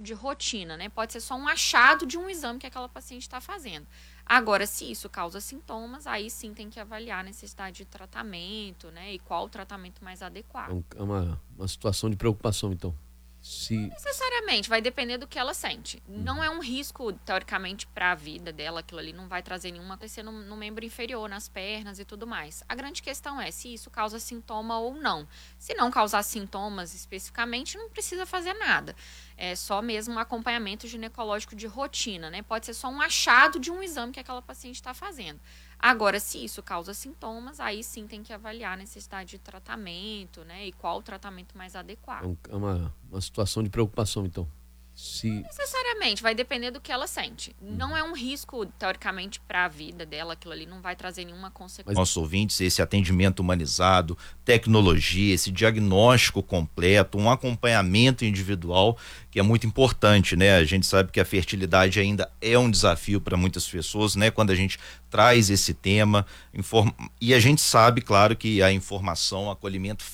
de rotina, né? Pode ser só um achado de um exame que aquela paciente está fazendo. Agora, se isso causa sintomas, aí sim tem que avaliar a necessidade de tratamento, né? E qual o tratamento mais adequado. É uma situação de preocupação, então. Não necessariamente, vai depender do que ela sente. Não é um risco, teoricamente, para a vida dela, aquilo ali não vai trazer nenhuma acontecer no membro inferior, nas pernas e tudo mais. A grande questão é se isso causa sintoma ou não. Se não causar sintomas especificamente, não precisa fazer nada. É só mesmo um acompanhamento ginecológico de rotina, né? Pode ser só um achado de um exame que aquela paciente está fazendo. Agora, se isso causa sintomas, aí sim tem que avaliar a necessidade de tratamento, né? E qual o tratamento mais adequado. É uma situação de preocupação, então. Não necessariamente, vai depender do que ela sente. Não é um risco, teoricamente, para a vida dela, aquilo ali não vai trazer nenhuma consequência. Nossos ouvintes, esse atendimento humanizado, tecnologia, esse diagnóstico completo, um acompanhamento individual, que é muito importante, né? A gente sabe que a fertilidade ainda é um desafio para muitas pessoas, né? Quando a gente traz esse tema, e a gente sabe, claro, que a informação, o acolhimento